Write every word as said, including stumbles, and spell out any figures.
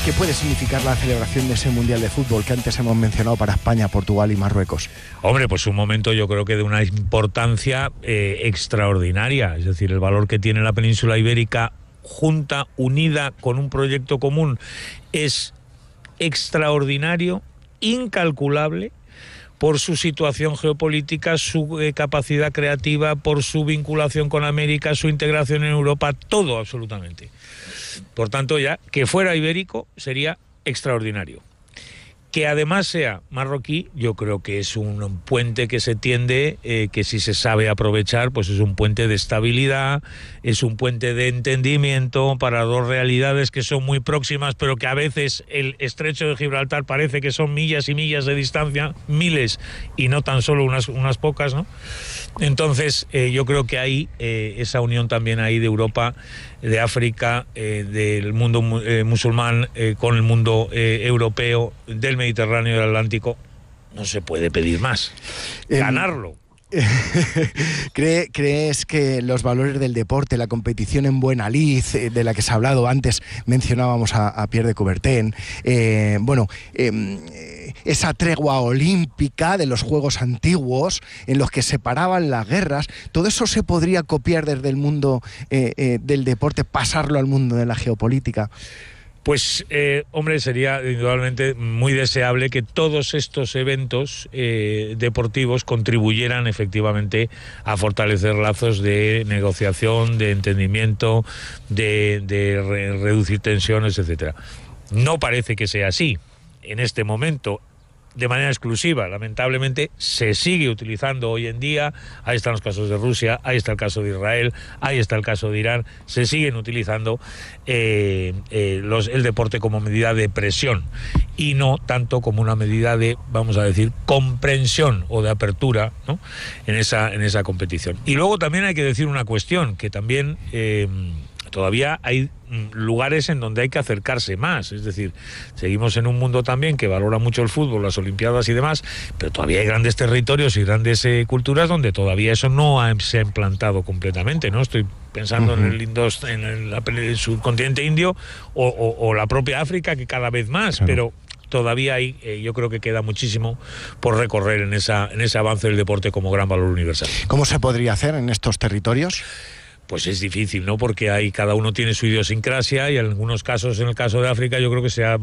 ¿qué puede significar la celebración de ese Mundial de Fútbol que antes hemos mencionado para España, Portugal y Marruecos? Hombre, pues un momento yo creo que de una importancia eh, extraordinaria. Es decir, el valor que tiene la península ibérica junta, unida con un proyecto común, es extraordinario, incalculable, por su situación geopolítica, su eh, capacidad creativa, por su vinculación con América, su integración en Europa, todo absolutamente. Por tanto, ya que fuera ibérico sería extraordinario. Que además sea marroquí, yo creo que es un puente que se tiende, eh, que si se sabe aprovechar, pues es un puente de estabilidad, es un puente de entendimiento para dos realidades que son muy próximas, pero que a veces el estrecho de Gibraltar parece que son millas y millas de distancia, miles, y no tan solo unas, unas pocas, ¿no? Entonces, eh, yo creo que hay eh, esa unión también ahí de Europa, de África, eh, del mundo eh, musulmán eh, con el mundo eh, europeo, del Mediterráneo y del Atlántico, no se puede pedir más. Eh, Ganarlo. ¿Cree, ¿Crees que los valores del deporte, la competición en buena lid, de la que se ha hablado antes, mencionábamos a, a Pierre de Coubertin, eh, bueno, eh, esa tregua olímpica de los Juegos antiguos en los que se paraban las guerras, todo eso se podría copiar desde el mundo eh, eh, del deporte, pasarlo al mundo de la geopolítica? Pues, eh, hombre, sería indudablemente muy deseable que todos estos eventos eh, deportivos contribuyeran efectivamente a fortalecer lazos de negociación, de entendimiento, de, de re- reducir tensiones, etcétera. No parece que sea así en este momento, de manera exclusiva. Lamentablemente se sigue utilizando hoy en día. Ahí están los casos de Rusia, ahí está el caso de Israel, ahí está el caso de Irán. Se siguen utilizando eh, eh, los, el deporte como medida de presión y no tanto como una medida de, vamos a decir, comprensión o de apertura, ¿no?, en esa, en esa competición. Y luego también hay que decir una cuestión, que también eh, todavía hay lugares en donde hay que acercarse más. Es decir, seguimos en un mundo también que valora mucho el fútbol, las olimpiadas y demás, pero todavía hay grandes territorios y grandes eh, culturas donde todavía eso no ha, se ha implantado completamente, ¿no? Estoy pensando uh-huh. en el, Indos, en el, el subcontinente indio o, o, o la propia África, que cada vez más, claro. Pero todavía hay, eh, yo creo que queda muchísimo por recorrer en, esa, en ese avance del deporte como gran valor universal. ¿Cómo se podría hacer en estos territorios? Pues es difícil, ¿no? Porque hay, cada uno tiene su idiosincrasia y en algunos casos, en el caso de África, yo creo que se ha